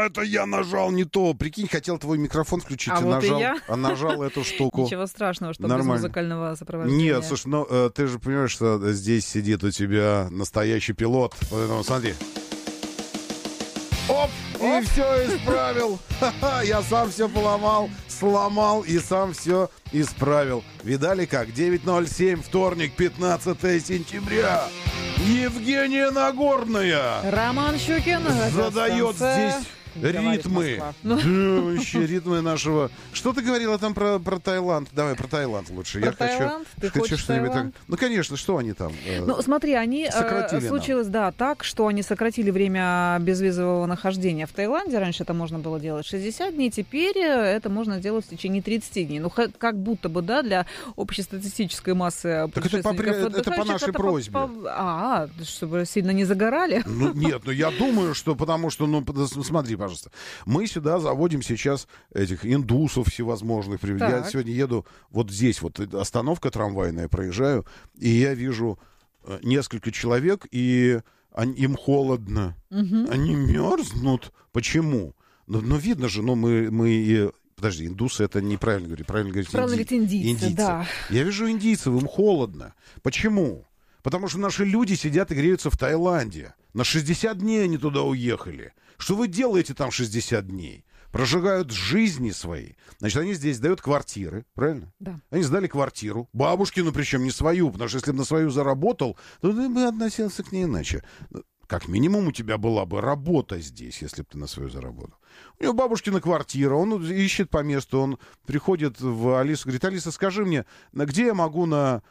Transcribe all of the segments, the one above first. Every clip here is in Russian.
это я нажал не то. Прикинь, хотел твой микрофон включить, нажал эту штуку. Ничего страшного, что без музыкального сопровождения. Нет, слушай, ну ты же понимаешь, что здесь сидит у тебя настоящий пилот. Поэтому смотри. Оп! И все исправил. Я сам все поломал, сломал и сам все исправил. Видали как? 9:07, вторник, 15 сентября. Евгения Нагорная. Роман Щукин. Задает здесь ритмы. Да, вообще, ритмы нашего... Что ты говорила там про Таиланд? Давай про Таиланд лучше. Про Таиланд? Ты хочешь Таиланд? Ну, конечно, что они там? Ну, смотри, они... Случилось, да, так, что они сократили время безвизового нахождения в Таиланде. Раньше это можно было делать 60 дней, теперь это можно делать в течение 30 дней. Ну, как будто бы, да, для общестатистической массы путешественников. Это по нашей просьбе. Чтобы сильно не загорали? Ну, нет, я думаю, что потому что, смотри, пожалуйста. Мы сюда заводим сейчас этих индусов всевозможных. Я сегодня еду вот здесь, вот остановка трамвайная, проезжаю, и я вижу несколько человек, и им холодно. Угу. Они мерзнут. Почему? Ну видно же, мы подожди, индусы это неправильно говорить. Правильно говорить индийцы. Да. Я вижу индийцев, им холодно. Почему? Потому что наши люди сидят и греются в Таиланде. На 60 дней они туда уехали. Что вы делаете там 60 дней? Прожигают жизни свои. Значит, они здесь дают квартиры, правильно? Да. Они сдали квартиру. Бабушкину, причем не свою, потому что если бы на свою заработал, то ты бы относился к ней иначе. Как минимум у тебя была бы работа здесь, если бы ты на свою заработал. У него бабушкина квартира, он ищет по месту, он приходит в Алису, говорит: Алиса, скажи мне, где я могу на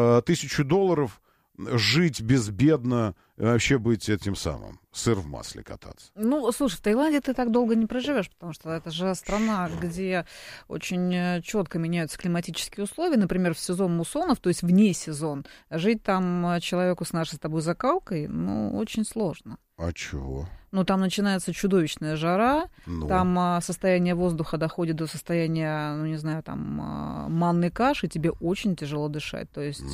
$1000 жить безбедно, вообще быть этим самым, сыр в масле кататься? Ну, слушай, в Таиланде ты так долго не проживешь, потому что это же страна, где очень четко меняются климатические условия. Например, в сезон муссонов, то есть вне сезон, жить там человеку с нашей с тобой закалкой, очень сложно. А чего? Ну, там начинается чудовищная жара, там состояние воздуха доходит до состояния, не знаю, там, манной каши, тебе очень тяжело дышать. То есть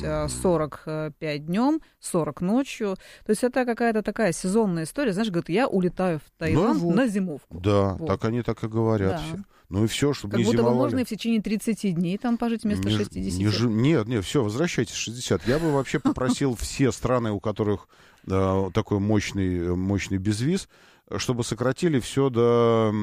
45 днем, 40 ночью. То есть это какая-то такая сезонная история. Знаешь, говорят, я улетаю в Таиланд на зимовку. Да, вот. Так они так и говорят все. Ну и все, чтобы не зимовали. Как будто бы можно и в течение 30 дней там пожить вместо 60. Нет, все, возвращайтесь 60. Я бы вообще попросил все страны, у которых такой мощный безвиз, чтобы сократили все до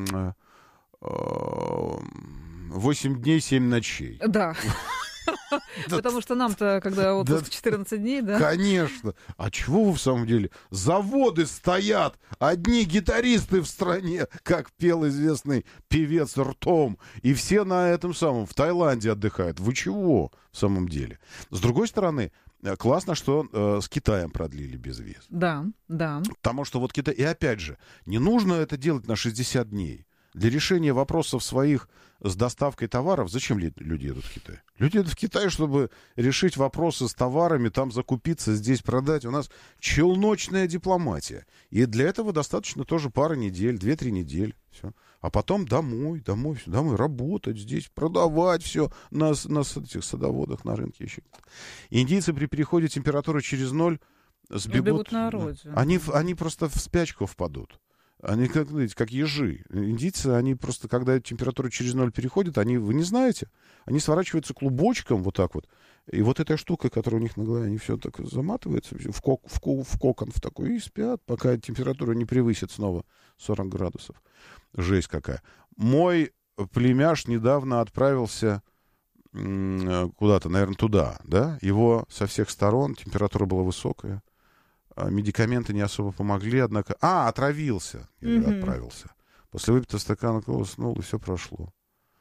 8 дней, 7 ночей. Да. Потому что нам-то, когда отпуск 14 дней, да? Конечно. А чего вы в самом деле? Заводы стоят, одни гитаристы в стране, как пел известный певец ртом, и все на этом самом, в Таиланде отдыхают. Вы чего в самом деле? С другой стороны, классно, что с Китаем продлили безвиз. Да. Потому что вот Китай... И опять же, не нужно это делать на 60 дней. Для решения вопросов своих с доставкой товаров, зачем люди едут в Китай? Люди едут в Китай, чтобы решить вопросы с товарами, там закупиться, здесь продать. У нас челночная дипломатия. И для этого достаточно тоже пары недель, 2-3 недели. Все. А потом домой, работать здесь, продавать все на этих садоводах, на рынке еще. Индийцы при переходе температуры через 0 сбегут на родину. Они просто в спячку впадут. Они как ежи. Индийцы, они просто, когда температура через 0 переходит, вы не знаете, они сворачиваются клубочком вот так вот. И вот эта штука, которая у них на голове, они все так заматываются в кокон в такой и спят, пока температура не превысит снова 40 градусов. Жесть какая. Мой племяш недавно отправился куда-то, наверное, туда, да? Его со всех сторон, температура была высокая. Медикаменты не особо помогли, однако... отравился, отправился. После выпитого стакана кола уснул, и все прошло.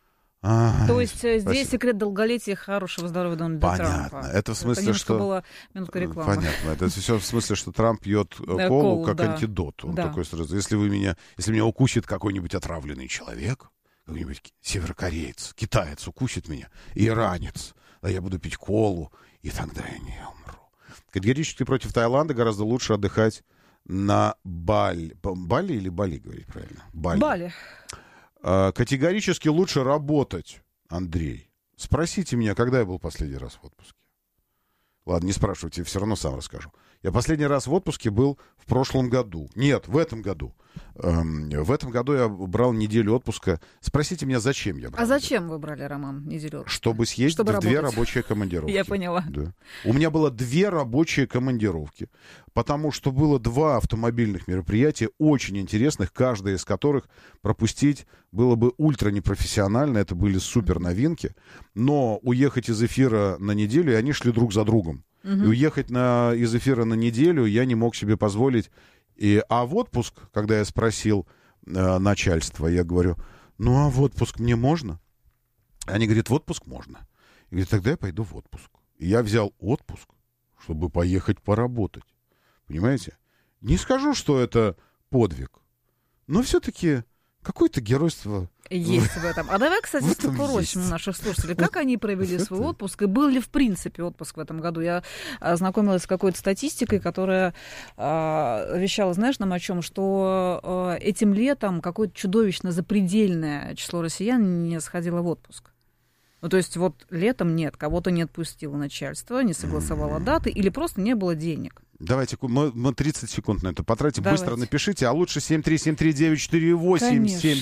То есть здесь секрет долголетия хорошего здоровья Дональда Трампа. Понятно. Это в смысле, что... была минутка рекламы. Понятно. Это все в смысле, что Трамп пьет колу как антидот. Он такой сразу... Если меня укусит какой-нибудь отравленный человек, какой-нибудь северокореец, китаец укусит меня, иранец, я буду пить колу, и тогда я не умру. Категорически против Таиланда гораздо лучше отдыхать на Бали. Бали или Бали, говорить правильно? Бали. Категорически лучше работать, Андрей. Спросите меня, когда я был последний раз в отпуске. Ладно, не спрашивайте, все равно сам расскажу. Я последний раз в отпуске был в прошлом году. Нет, в этом году. В этом году я брал неделю отпуска. Спросите меня, зачем я брал. А зачем вы брали, Роман, неделю отпуска? Чтобы съездить в 2 рабочие командировки. Я поняла. Да. У меня было 2 рабочие командировки, потому что было 2 автомобильных мероприятия, очень интересных, каждое из которых пропустить было бы ультра непрофессионально, это были супер новинки, но уехать из эфира на неделю, и они шли друг за другом. И уехать из эфира на неделю я не мог себе позволить. А в отпуск, когда я спросил начальство, я говорю, ну а в отпуск мне можно? Они говорят, в отпуск можно. Я говорю, тогда я пойду в отпуск. И я взял отпуск, чтобы поехать поработать. Понимаете? Не скажу, что это подвиг, но все-таки какое-то геройство есть в этом. А давай, кстати, спросим у наших слушателей, как они провели свой отпуск, и был ли в принципе отпуск в этом году. Я ознакомилась с какой-то статистикой, которая вещала, знаешь, нам о чем, что этим летом какое-то чудовищно запредельное число россиян не сходило в отпуск. Ну, то есть вот летом нет, кого-то не отпустило начальство, не согласовало даты или просто не было денег. Давайте, мы 30 секунд на это потратим. Давайте. Быстро напишите, а лучше 7373948,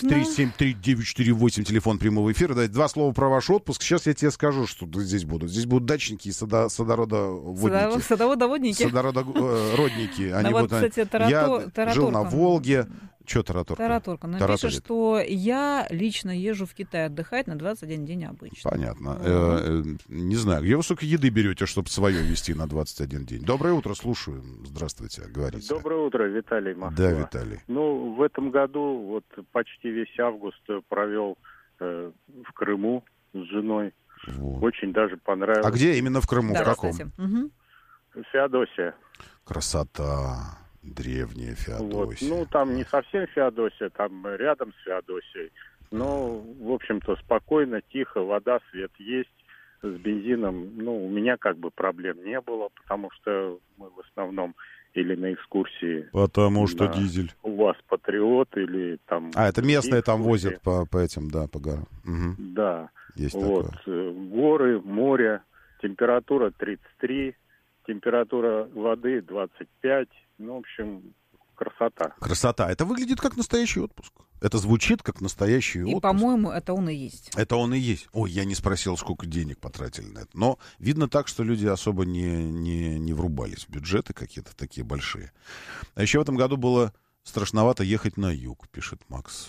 7373948, телефон прямого эфира. Дайте 2 слова про ваш отпуск. Сейчас я тебе скажу, что здесь будут. Здесь будут дачники и садоводоводники. Садоводоводники. Садоводородники. Они вот, кстати, я жил на Волге. Что Тараторка? Тараторка. Но пишет, что я лично езжу в Китай отдыхать на 21 день обычно. Понятно. Не знаю, где вы, сука, еды берете, чтобы свое вести на 21 день? Доброе утро, слушаю. Здравствуйте, говорите. Доброе утро, Виталий, Москва. Да, Виталий. Ну, в этом году вот почти весь август провел в Крыму с женой. Вот. Очень даже понравилось. А где именно в Крыму? Да, в каком? Феодосия. Красота. Древняя Феодосия. Вот. Ну, там не совсем Феодосия, там рядом с Феодосией. Но, в общем-то, спокойно, тихо, вода, свет есть. С бензином, ну, у меня как бы проблем не было, потому что мы в основном или на экскурсии... Потому что дизель. У вас Патриот или там... А, это местные там возят по этим, да, по горам. Угу. Да. Есть вот. такое. Горы, море, температура 33, температура воды 25. Ну, в общем, красота. Красота. Это выглядит как настоящий отпуск. Это звучит как настоящий отпуск. И, по-моему, это он и есть. Это он и есть. Ой, я не спросил, сколько денег потратили на это. Но видно так, что люди особо не врубались в бюджеты какие-то такие большие. А еще в этом году было страшновато ехать на юг, пишет Макс,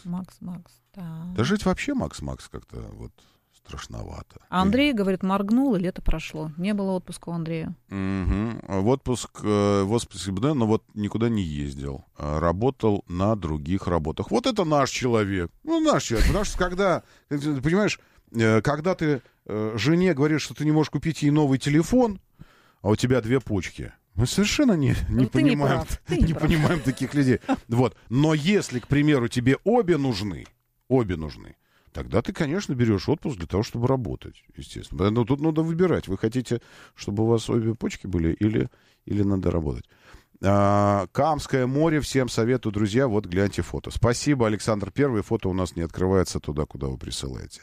да. Да жить вообще, Макс, как-то вот... страшновато. А Андрей, говорит, моргнул, и лето прошло. Не было отпуска у Андрея. В отпуск, но вот никуда не ездил. Работал на других работах. Вот это наш человек. Ну, наш человек. Потому что когда, ты понимаешь, когда ты жене говоришь, что ты не можешь купить ей новый телефон, а у тебя 2 почки, мы совершенно не понимаем таких людей. Вот. Но если, к примеру, тебе обе нужны, тогда ты, конечно, берешь отпуск для того, чтобы работать, естественно. Но тут надо выбирать. Вы хотите, чтобы у вас обе почки были или надо работать? Камское море. Всем советую, друзья. Вот гляньте фото. Спасибо, Александр Первый. Фото у нас не открывается туда, куда вы присылаете.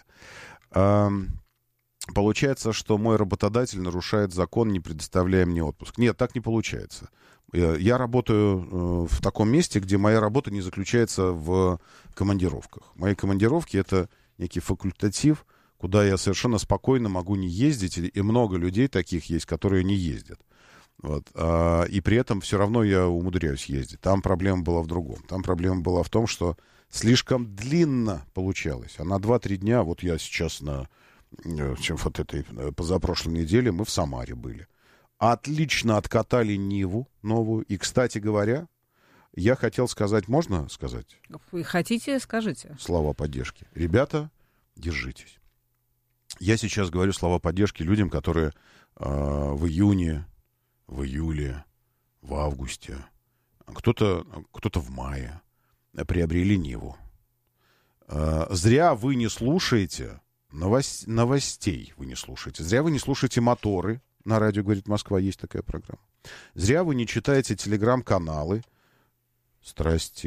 Получается, что мой работодатель нарушает закон, не предоставляя мне отпуск. Нет, так не получается. Я работаю в таком месте, где моя работа не заключается в командировках. Мои командировки — это некий факультатив, куда я совершенно спокойно могу не ездить, и много людей таких есть, которые не ездят. Вот. И при этом все равно я умудряюсь ездить. Там проблема была в другом. Там проблема была в том, что слишком длинно получалось. А на 2-3 дня, вот я сейчас вот этой позапрошлой неделе мы в Самаре были. Отлично откатали Ниву новую. И, кстати говоря, я хотел сказать, можно сказать? Вы хотите, скажите. Слова поддержки. Ребята, держитесь. Я сейчас говорю слова поддержки людям, которые в июне, в июле, в августе, кто-то в мае приобрели Ниву. Зря вы не слушаете новостей. Вы не слушаете. Зря вы не слушаете моторы. На радио «Говорит Москва» есть такая программа. Зря вы не читаете телеграм-каналы. Страсти.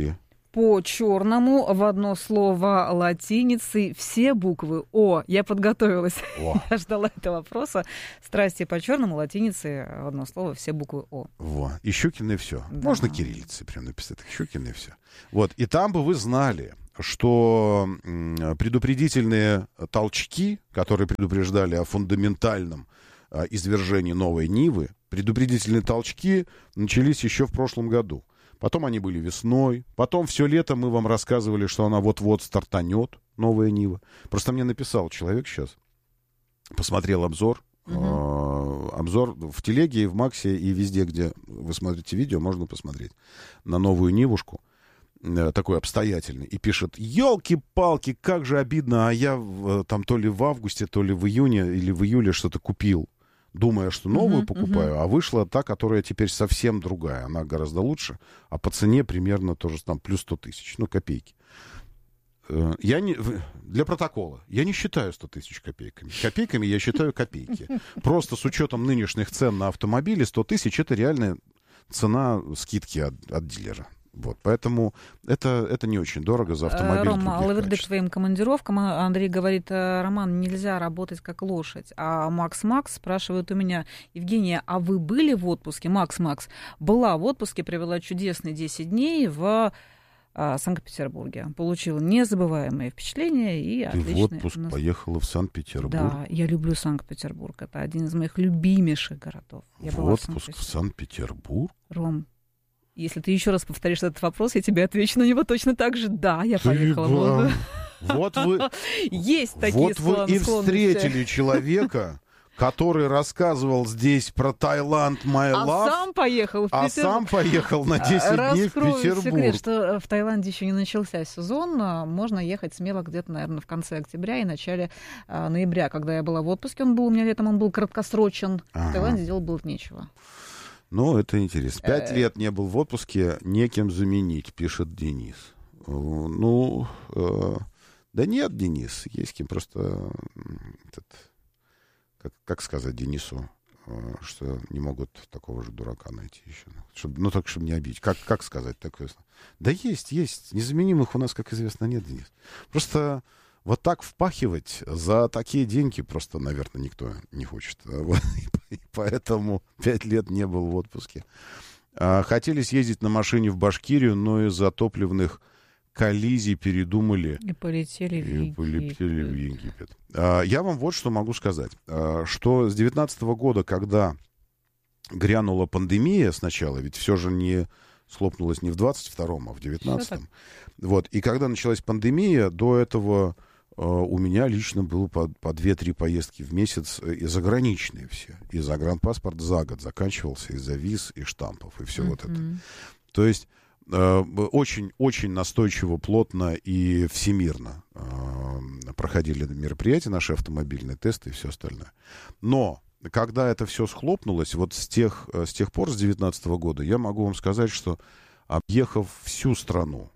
по черному в одно слово латиницей все буквы О. Я подготовилась. Я ждала этого вопроса. Страсти по черному латиницей в одно слово все буквы О. Во. И Щукина, и все. Да. Можно кириллицей прям написать. Щукина, и все. Вот. И там бы вы знали, что предупредительные толчки, которые предупреждали о фундаментальном извержении новой Нивы, предупредительные толчки начались еще в прошлом году. Потом они были весной. Потом все лето мы вам рассказывали, что она вот-вот стартанет, новая Нива. Просто мне написал человек сейчас, посмотрел обзор. Обзор в телеге, и в Максе, и везде, где вы смотрите видео, можно посмотреть на новую Нивушку. Такой обстоятельный. И пишет: елки-палки, как же обидно, а я там то ли в августе, то ли в июне или в июле что-то купил, думая, что новую покупаю, а вышла та, которая теперь совсем другая. Она гораздо лучше, а по цене примерно тоже там плюс 100 тысяч, ну, копейки. Я не, для протокола, я не считаю 100 тысяч копейками. Копейками я считаю копейки. Просто с учетом нынешних цен на автомобили 100 тысяч — это реальная цена скидки от дилера. Вот, поэтому это не очень дорого за автомобиль. Рома, лаверды к твоим командировкам. Андрей говорит: Роман, нельзя работать как лошадь. А Макс спрашивает у меня: Евгения, а вы были в отпуске? Макс, была в отпуске, провела чудесные 10 дней в Санкт-Петербурге. Получила незабываемые впечатления и отличные... Ты в отпуск поехала в Санкт-Петербург? Да, я люблю Санкт-Петербург. Это один из моих любимейших городов. В отпуск в Санкт-Петербург? Ром, если ты еще раз повторишь этот вопрос, я тебе отвечу на него точно так же. Да, я поехала. Вот вы... Есть такие склонности. Вот вы и встретили человека, который рассказывал здесь про Таиланд, my love. А сам поехал в Петербург. А сам поехал на 10 дней в Петербург. Раскрою секрет, что в Таиланде еще не начался сезон. Можно ехать смело где-то, наверное, в конце октября и начале ноября. Когда я была в отпуске, у меня летом он был краткосрочен. В Таиланде делать было нечего. Ну, это интересно. 5 лет не был в отпуске, некем заменить, пишет Денис. Ну, да нет, Денис, есть кем. Просто, как сказать Денису, что не могут такого же дурака найти еще. Ну, так, чтобы не обидеть. Как сказать такое? Да есть. Незаменимых у нас, как известно, нет, Денис. Просто... Вот так впахивать за такие деньги просто, наверное, никто не хочет. И поэтому 5 лет не был в отпуске. Хотели съездить на машине в Башкирию, но из-за топливных коллизий передумали. И полетели в Египет. Я вам вот что могу сказать. Что с 2019 года, когда грянула пандемия сначала, ведь все же не схлопнулось не в 22-м, а в 19-м. Вот. И когда началась пандемия, до этого... У меня лично было по 2-3 поездки в месяц, и заграничные все. И загранпаспорт за год заканчивался из-за виз и штампов, и все вот это. То есть очень настойчиво, плотно и всемирно проходили мероприятия, наши автомобильные тесты и все остальное. Но когда это все схлопнулось, вот с тех пор, с 2019 года, я могу вам сказать, что, объехав всю страну,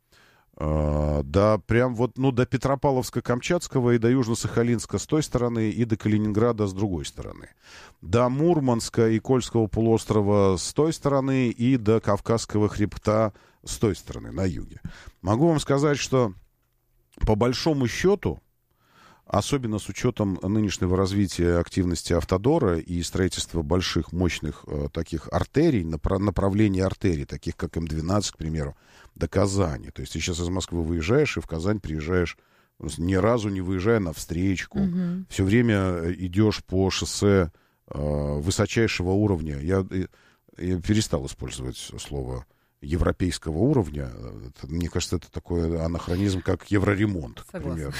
да, прям вот, до Петропавловска-Камчатского и до Южно-Сахалинска с той стороны, и до Калининграда с другой стороны. До Мурманска и Кольского полуострова с той стороны, и до Кавказского хребта с той стороны, на юге. Могу вам сказать, что по большому счету, особенно с учетом нынешнего развития активности автодора и строительства больших, мощных таких артерий, направлений артерий, таких как М12, к примеру, до Казани. То есть ты сейчас из Москвы выезжаешь и в Казань приезжаешь, ни разу не выезжая на встречку. Все время идешь по шоссе высочайшего уровня. Я перестал использовать слово европейского уровня. Мне кажется, это такой анахронизм, как евроремонт, к примеру.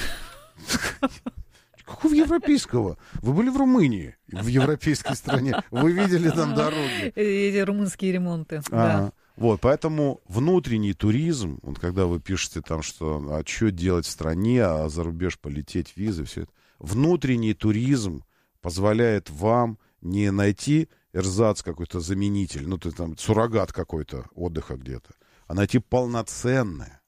Какого европейского? Вы были в Румынии, в европейской стране. Вы видели там дороги. Эти румынские ремонты, да. Вот, поэтому внутренний туризм, вот когда вы пишете там, что что делать в стране, а за рубеж полететь, визы, все это. Внутренний туризм позволяет вам не найти эрзац какой-то заменитель, там суррогат какой-то отдыха где-то, а найти полноценное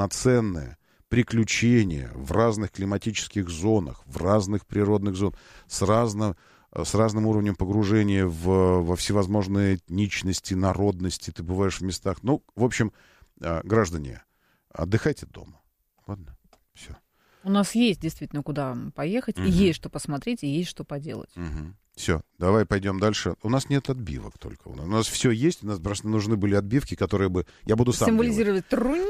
приключения в разных климатических зонах, в разных природных зонах, с разным уровнем погружения во всевозможные этничности, народности. Ты бываешь в местах. В общем, граждане, отдыхайте дома. Ладно? Все. У нас есть действительно куда поехать, и есть что посмотреть, и есть что поделать. Все, давай пойдем дальше. У нас нет отбивок только. У нас все есть, у нас просто нужны были отбивки, которые бы... Я буду сам символизировать труня.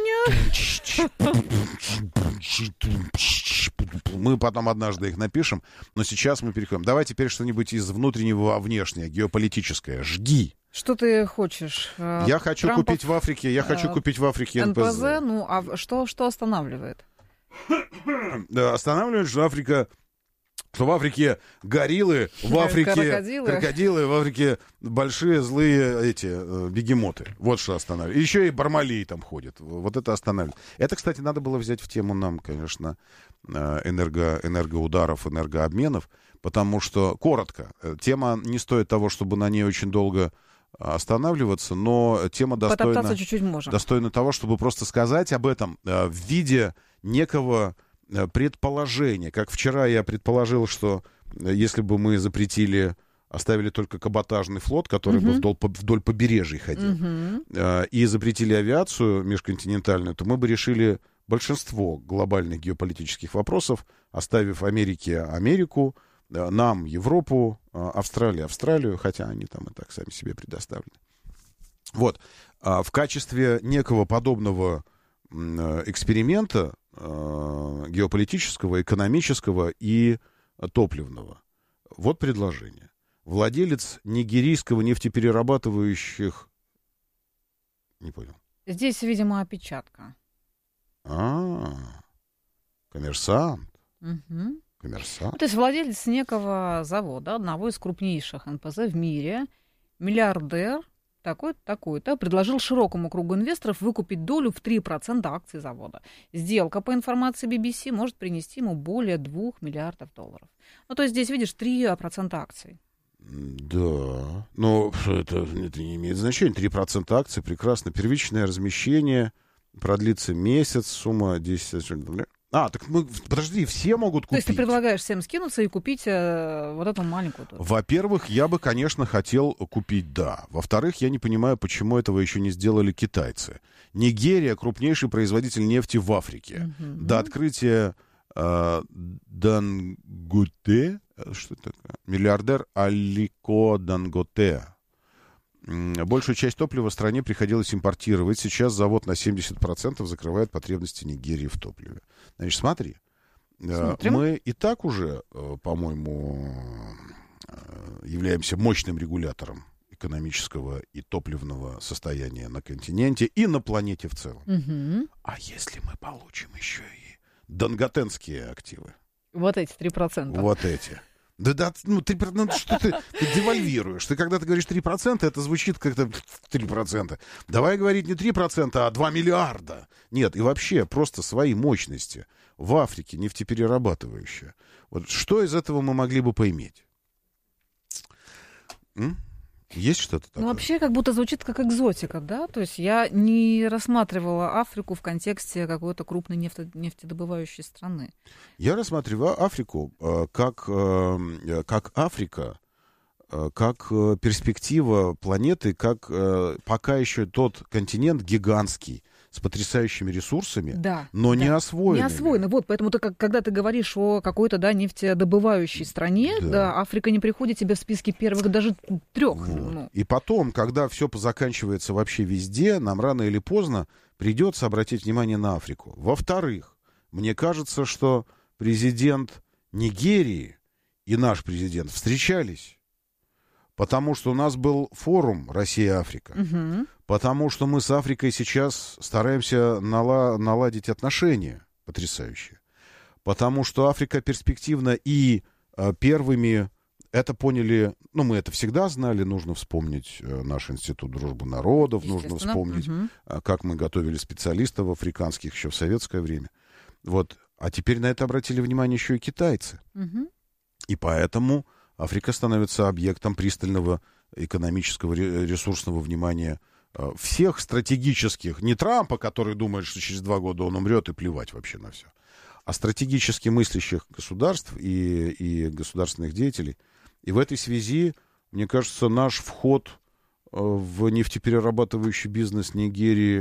Мы потом однажды их напишем, но сейчас мы переходим. Давай теперь что-нибудь из внутреннего во внешнее, геополитическое. Жги. Что ты хочешь? Я хочу купить в Африке, НПЗ. Ну, а что останавливает? Останавливает, что в Африке гориллы, в Африке крокодилы, в Африке большие злые бегемоты. Вот что останавливает. Еще и Бармалей там ходит. Вот это останавливает. Это, кстати, надо было взять в тему нам, конечно, энергоударов, энергообменов, потому что, коротко, тема не стоит того, чтобы на ней очень долго останавливаться, но тема достойна того, чтобы просто сказать об этом в виде некого предположение. Как вчера я предположил, что если бы мы оставили только каботажный флот, который бы вдоль побережья ходил, и запретили авиацию межконтинентальную, то мы бы решили большинство глобальных геополитических вопросов, оставив Америку, нам Европу, Австралию, хотя они там и так сами себе предоставлены. Вот. В качестве некого подобного эксперимента геополитического, экономического и топливного. Вот предложение. Владелец нигерийского нефтеперерабатывающих... Не понял. Здесь, видимо, опечатка. Коммерсант. Коммерсант. То есть владелец некого завода, одного из крупнейших НПЗ в мире, миллиардер, такой-то, предложил широкому кругу инвесторов выкупить долю в 3% акций завода. Сделка, по информации BBC, может принести ему более $2 миллиардов. Ну, то есть здесь, видишь, 3% акций. Да, но это не имеет значения. 3% акций, прекрасно. Первичное размещение продлится месяц, сумма 10... так подожди, все могут купить. То есть ты предлагаешь всем скинуться и купить вот эту маленькую тоже? Во-первых, я бы, конечно, хотел купить, да. Во-вторых, я не понимаю, почему этого еще не сделали китайцы. Нигерия — крупнейший производитель нефти в Африке. До открытия Данготе, что это такое? Миллиардер Алико Данготе. Большую часть топлива в стране приходилось импортировать. Сейчас завод на 70% закрывает потребности Нигерии в топливе. Значит, смотри. Мы и так уже, по-моему, являемся мощным регулятором экономического и топливного состояния на континенте и на планете в целом. А если мы получим еще и данготенские активы? Вот эти 3%. Вот эти. Да, что ты девальвируешь. Ты когда ты говоришь 3%, это звучит как-то 3%. Давай говорить не 3%, а 2 миллиарда. Нет, и вообще просто свои мощности в Африке нефтеперерабатывающие. Вот что из этого мы могли бы поиметь? Есть что-то такое? Ну, вообще, как будто звучит как экзотика, да? То есть я не рассматривала Африку в контексте какой-то крупной нефтедобывающей страны. Я рассматриваю Африку как Африка, как перспектива планеты, как пока еще тот континент гигантский, с потрясающими ресурсами, но не освоенными. Не освоены. Вот, поэтому когда ты говоришь о какой-то нефтедобывающей стране, Африка не приходит тебе в списке первых даже 3. Вот. И потом, когда все заканчивается вообще везде, нам рано или поздно придется обратить внимание на Африку. Во-вторых, мне кажется, что президент Нигерии и наш президент встречались. Потому что у нас был форум «Россия-Африка». Потому что мы с Африкой сейчас стараемся наладить отношения потрясающие. Потому что Африка перспективна, и первыми это поняли, мы это всегда знали, нужно вспомнить наш Институт дружбы народов, нужно вспомнить, как мы готовили специалистов африканских еще в советское время. Вот. А теперь на это обратили внимание еще и китайцы. И поэтому Африка становится объектом пристального экономического ресурсного внимания всех стратегических, не Трампа, который думает, что через 2 года он умрет, и плевать вообще на все, а стратегически мыслящих государств и государственных деятелей. И в этой связи, мне кажется, наш вход в нефтеперерабатывающий бизнес Нигерии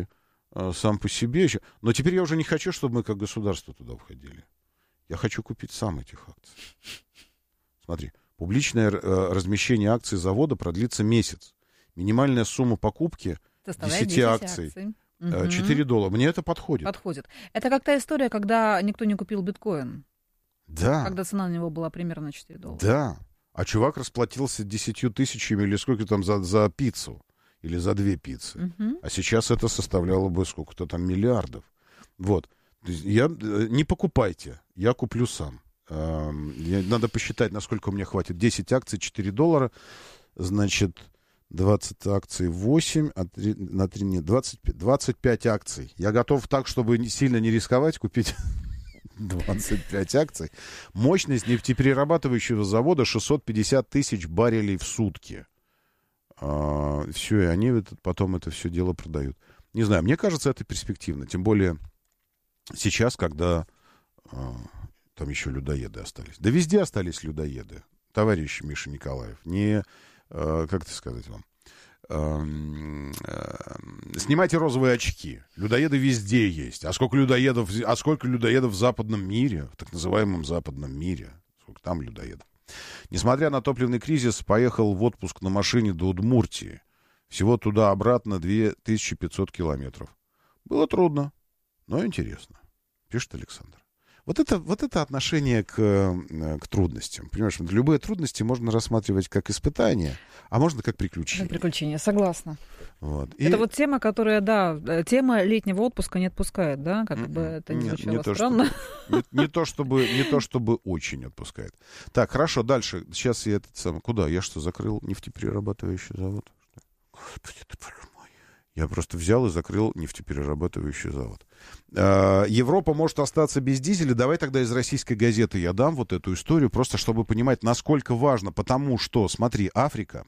сам по себе. Но теперь я уже не хочу, чтобы мы как государство туда входили. Я хочу купить сам этих акций. Смотри, публичное размещение акций завода продлится месяц. Минимальная сумма покупки 10 акций. $4. Мне это подходит. Подходит. Это как та история, когда никто не купил биткоин. Да. Когда цена на него была примерно $4. Да. А чувак расплатился 10 тысячами или сколько там за пиццу. Или за 2 пиццы. А сейчас это составляло бы сколько-то там миллиардов. Вот. Не покупайте. Я куплю сам. Надо посчитать, насколько мне хватит. 10 акций, $4. Значит, 20 акций 8, а 3, на 3 нет, 25 акций. Я готов так, чтобы сильно не рисковать, купить 25 акций. Мощность нефтеперерабатывающего завода 650 тысяч баррелей в сутки. Все, и они потом это все дело продают. Не знаю, мне кажется, это перспективно. Тем более сейчас, когда там еще людоеды остались. Да везде остались людоеды, товарищ Миша Николаев. Не, как это сказать вам, снимайте розовые очки. Людоеды везде есть. А сколько людоедов в западном мире, в так называемом западном мире? Сколько там людоедов? Несмотря на топливный кризис, поехал в отпуск на машине до Удмуртии. Всего туда-обратно 2500 километров. Было трудно, но интересно. Пишет Александр. Вот это отношение к трудностям. Понимаешь, любые трудности можно рассматривать как испытание, а можно как приключение. Как приключение, согласна. Вот. Это вот тема, которая, тема летнего отпуска не отпускает, да? Как бы это не звучало странно. Не то чтобы очень отпускает. Так, хорошо, дальше. Сейчас я куда? Я что, закрыл нефтеперерабатывающий завод? Господи, ты боже мой. Я просто взял и закрыл нефтеперерабатывающий завод. Европа может остаться без дизеля. Давай тогда из российской газеты я дам вот эту историю, просто чтобы понимать, насколько важно. Потому что, смотри, Африка,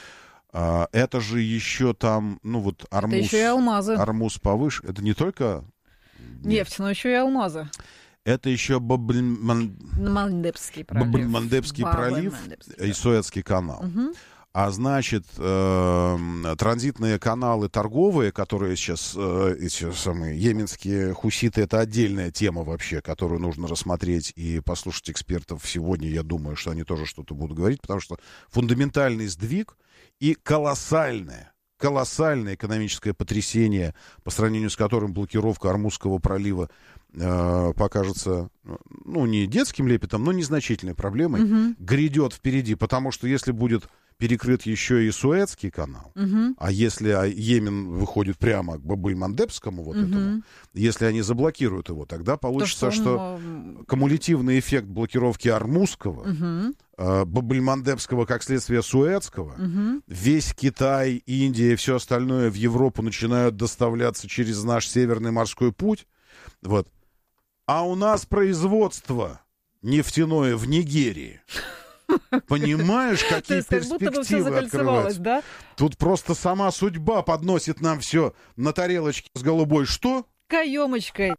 это же еще там, Армуз. Это еще и алмазы. Армуз повыше. Это не только нефть, но еще и алмазы. Это еще Мандебский пролив и Суэцкий канал. Угу. А значит, транзитные каналы торговые, которые сейчас эти самые йеменские хуситы, это отдельная тема вообще, которую нужно рассмотреть и послушать экспертов сегодня. Я думаю, что они тоже что-то будут говорить, потому что фундаментальный сдвиг и колоссальное экономическое потрясение, по сравнению с которым блокировка Ормузского пролива покажется, не детским лепетом, но незначительной проблемой, грядет впереди, потому что если будет перекрыт еще и Суэцкий канал, а если Йемен выходит прямо к Бабель-Мандебскому этому, если они заблокируют его, тогда получится, что кумулятивный эффект блокировки Ормузского, Бабель-Мандебского как следствие Суэцкого, весь Китай, Индия и все остальное в Европу начинают доставляться через наш Северный морской путь. Вот. А у нас производство нефтяное в Нигерии. Понимаешь, какие перспективы открываются? Да? Тут просто сама судьба подносит нам все на тарелочке с голубой что? Каемочкой.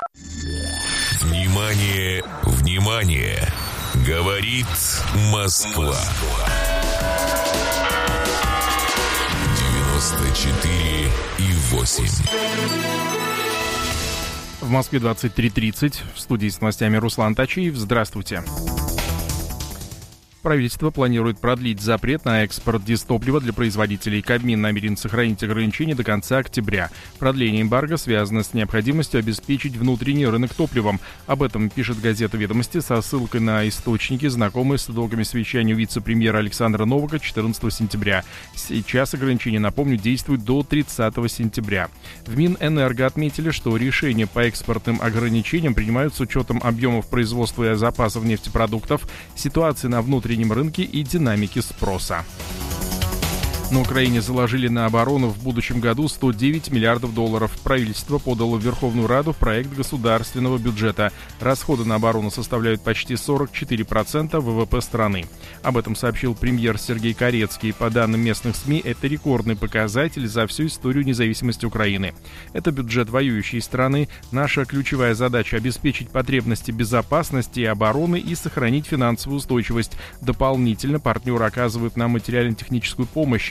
Внимание, внимание! Говорит Москва. 94,8. В Москве 23:30. В студии с новостями Руслан Тачиев. Здравствуйте. Правительство планирует продлить запрет на экспорт дизтоплива для производителей. Кабмин намерен сохранить ограничения до конца октября. Продление эмбарго связано с необходимостью обеспечить внутренний рынок топливом. Об этом пишет газета «Ведомости» со ссылкой на источники, знакомые с итогами совещания вице-премьера Александра Новака 14 сентября. Сейчас ограничения, напомню, действуют до 30 сентября. В Минэнерго отметили, что решения по экспортным ограничениям принимают с учетом объемов производства и запасов нефтепродуктов, ситуации на внутреннем рынке и динамики спроса. На Украине заложили на оборону в будущем году $109 миллиардов. Правительство подало в Верховную Раду проект государственного бюджета. Расходы на оборону составляют почти 44% ВВП страны. Об этом сообщил премьер Сергей Карецкий. По данным местных СМИ, это рекордный показатель за всю историю независимости Украины. Это бюджет воюющей страны. Наша ключевая задача — обеспечить потребности безопасности и обороны и сохранить финансовую устойчивость. Дополнительно партнеры оказывают нам материально-техническую помощь.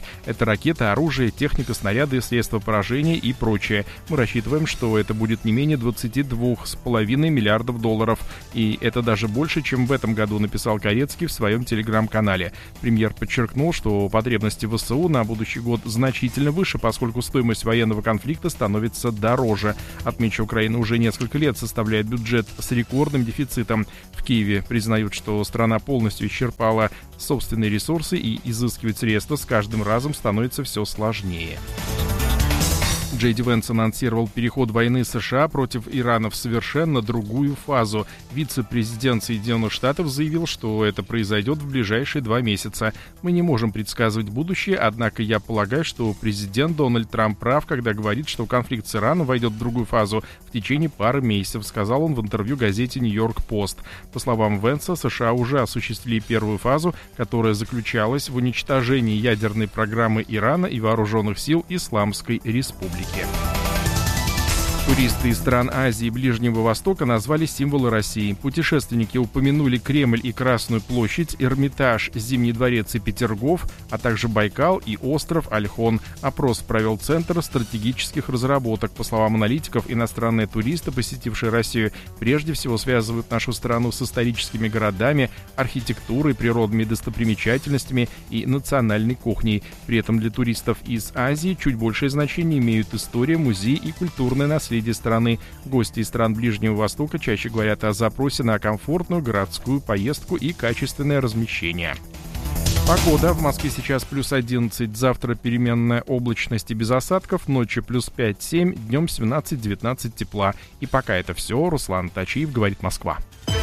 Это ракеты, оружие, техника, снаряды, средства поражения и прочее. Мы рассчитываем, что это будет не менее 22,5 миллиардов долларов. И это даже больше, чем в этом году, написал Корецкий в своем телеграм-канале. Премьер подчеркнул, что потребности ВСУ на будущий год значительно выше, поскольку стоимость военного конфликта становится дороже. Отмечу, Украина уже несколько лет составляет бюджет с рекордным дефицитом. В Киеве признают, что страна полностью исчерпала собственные ресурсы и изыскивать средства с каждым разом становится все сложнее. Джей Ди Венс анонсировал переход войны США против Ирана в совершенно другую фазу. Вице-президент Соединенных Штатов заявил, что это произойдет в ближайшие 2 месяца. Мы не можем предсказывать будущее, однако я полагаю, что президент Дональд Трамп прав, когда говорит, что конфликт с Ираном войдет в другую фазу в течение пары месяцев, сказал он в интервью газете «Нью-Йорк Пост». По словам Венса, США уже осуществили первую фазу, которая заключалась в уничтожении ядерной программы Ирана и вооруженных сил Исламской Республики. Туристы из стран Азии и Ближнего Востока назвали символы России. Путешественники упомянули Кремль и Красную площадь, Эрмитаж, Зимний дворец и Петергоф, а также Байкал и остров Ольхон. Опрос провел Центр стратегических разработок. По словам аналитиков, иностранные туристы, посетившие Россию, прежде всего связывают нашу страну с историческими городами, архитектурой, природными достопримечательностями и национальной кухней. При этом для туристов из Азии чуть большее значение имеют история, музей и культурное наследие страны. Гости из стран Ближнего Востока чаще говорят о запросе на комфортную городскую поездку и качественное размещение. Погода. В Москве сейчас плюс 11, завтра переменная облачность и без осадков, ночью плюс 5-7, днем 17-19 тепла. И пока это все. Руслан Тачиев, говорит Москва.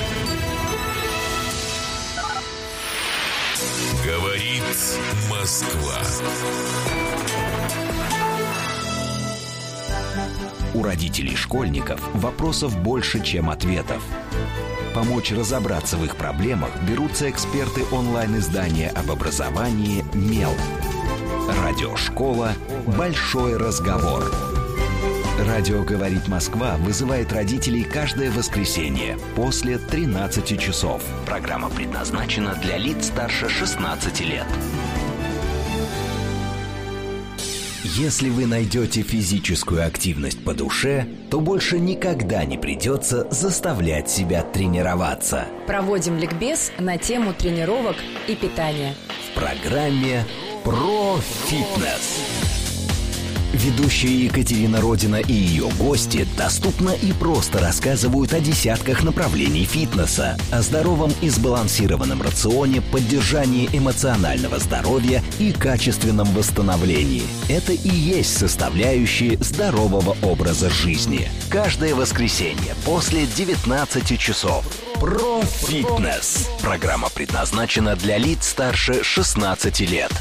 Говорит Москва. У родителей школьников вопросов больше, чем ответов. Помочь разобраться в их проблемах берутся эксперты онлайн-издания об образовании «Мел». Радиошкола «Большой разговор». Радио «Говорит Москва» вызывает родителей каждое воскресенье после 13 часов. Программа предназначена для лиц старше 16 лет. Если вы найдете физическую активность по душе, то больше никогда не придется заставлять себя тренироваться. Проводим ликбез на тему тренировок и питания. В программе «Про фитнес». Ведущая Екатерина Родина и ее гости доступно и просто рассказывают о десятках направлений фитнеса, о здоровом и сбалансированном рационе, поддержании эмоционального здоровья и качественном восстановлении. Это и есть составляющие здорового образа жизни. Каждое воскресенье после 19 часов. Про фитнес. Программа предназначена для лиц старше 16 лет.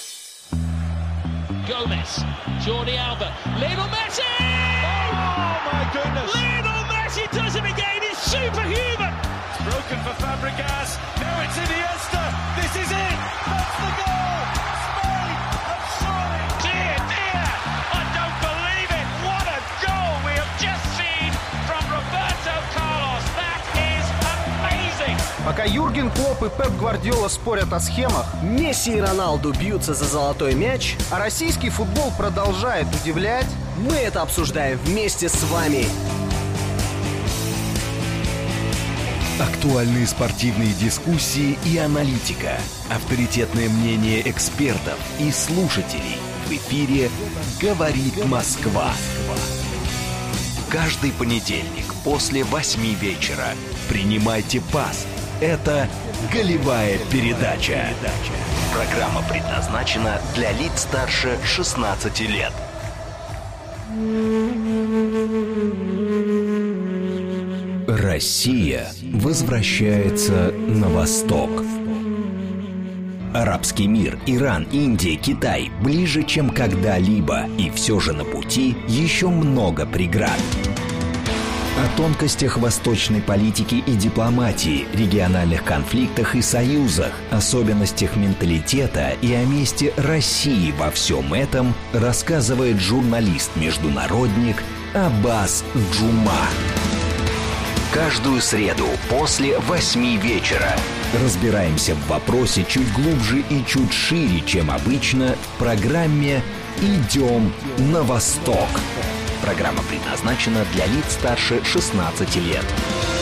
Gomez, Jordi Alba, Lionel Messi! Oh my goodness! Lionel Messi does it again, he's superhuman! It's broken for Fabregas, now it's Iniesta, this is it! That's the goal! Spain have surely! Dear, dear! I don't believe it! What a goal we have just seen from Roberto Carlos! That is amazing! Пока Юрген Клопп и Пеп Гвардиола спорят о схемах, Месси и Роналду бьются за золотой мяч, а российский футбол продолжает удивлять, мы это обсуждаем вместе с вами. Актуальные спортивные дискуссии и аналитика. Авторитетное мнение экспертов и слушателей. В эфире «Говорит Москва». Каждый понедельник после 8 вечера. Принимайте пас. Это «Голевая передача». Программа предназначена для лиц старше 16 лет. Россия возвращается на восток. Арабский мир, Иран, Индия, Китай ближе, чем когда-либо. И все же на пути еще много преград. О тонкостях восточной политики и дипломатии, региональных конфликтах и союзах, особенностях менталитета и о месте России во всем этом рассказывает журналист-международник Аббас Джума. Каждую среду после 8 вечера. Разбираемся в вопросе чуть глубже и чуть шире, чем обычно, в программе «Идем на восток». Программа предназначена для лиц старше 16 лет.